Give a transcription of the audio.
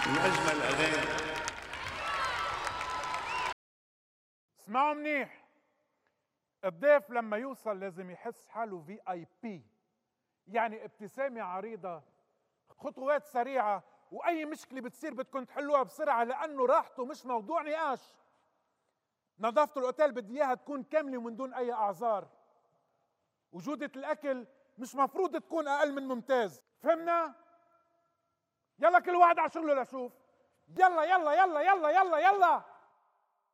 من أجمل أغاني. اسمعوا منيح، الضيف لما يوصل لازم يحس حاله VIP، يعني ابتسامة عريضة، خطوات سريعة، وأي مشكلة بتصير بدكم تحلوها بسرعة لأنه راحته مش موضوع نقاش. نظافة الأوتيل بدي إياها تكون كاملة ومن دون أي أعذار. وجودة الأكل مش مفروض تكون أقل من ممتاز، فهمنا؟ يلا كل واحد على شغله لشوف. يلا يلا يلا يلا يلا يلا.